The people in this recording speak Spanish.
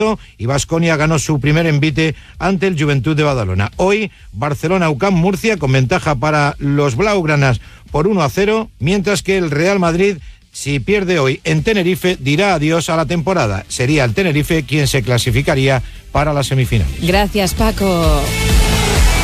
y Baskonia ganó su primer envite ante el Joventut de Badalona. Hoy, Barcelona-UCAM Murcia con ventaja para los blaugranas por 1-0, mientras que el Real Madrid, si pierde hoy en Tenerife, dirá adiós a la temporada. Sería el Tenerife quien se clasificaría para las semifinales. Gracias, Paco.